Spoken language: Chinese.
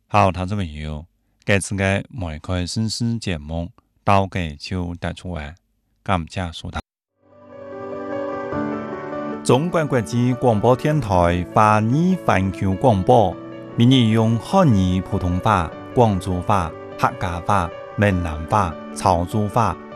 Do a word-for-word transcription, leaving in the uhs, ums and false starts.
好，听众朋友，这次嘅梅开新思节目到嘅就突出嚟，感謝收聽。中國國際廣播電台華語環球廣播，每日用漢語、普通話、廣州話、客家話、閩南話、潮州話。